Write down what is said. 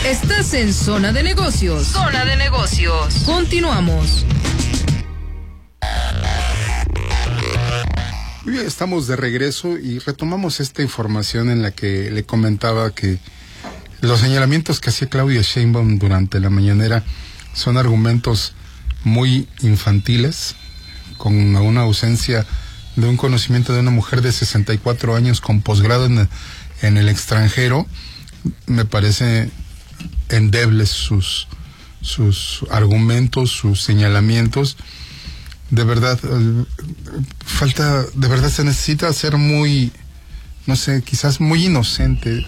Estás en Zona de Negocios. Zona de Negocios. Continuamos. Muy bien, estamos de regreso y retomamos esta información en la que le comentaba que los señalamientos que hacía Claudia Sheinbaum durante la mañanera son argumentos muy infantiles, con una ausencia de un conocimiento de una mujer de 64 años con posgrado en el extranjero. Me parece endebles sus argumentos, sus señalamientos. De verdad, se necesita ser muy, no sé, quizás muy inocente